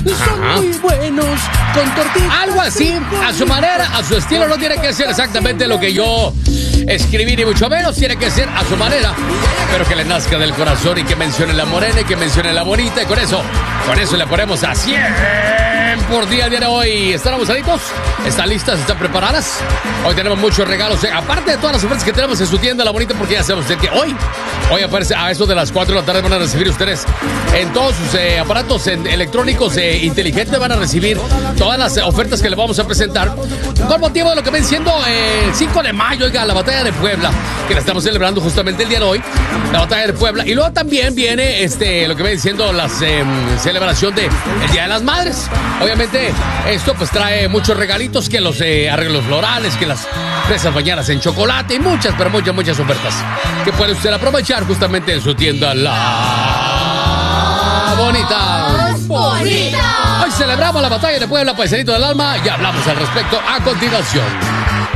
son muy buenos con tortillas. Algo así, a su manera, a su estilo, no tiene que ser exactamente lo que yo escribí, ni mucho menos, tiene que ser a su manera, pero que le nazca del corazón y que mencione la morena y que mencione la bonita, y con eso le ponemos a 100 por día de hoy. ¿Están abusaditos? ¿Están listas? ¿Están preparadas? Hoy tenemos muchos regalos, aparte de todas las ofertas que tenemos en su tienda La Bonita, porque ya saben usted que hoy aparece a eso de las 4 de la tarde, van a recibir ustedes en todos sus aparatos electrónicos inteligentes, van a recibir todas las ofertas que les vamos a presentar con motivo de lo que ven siendo el 5 de mayo, oiga, la batalla de Puebla, que la estamos celebrando justamente el día de hoy, la batalla de Puebla, y luego también viene lo que ven siendo la celebración del Día de las Madres. Obviamente esto pues trae muchos regalitos, que los arreglos florales, que las fresas bañadas en chocolate y muchas, pero muchas ofertas que puede usted aprovechar justamente en su tienda La Bonita. ¡Bonita! Hoy celebramos la batalla de Puebla, paisanito del alma, y hablamos al respecto a continuación.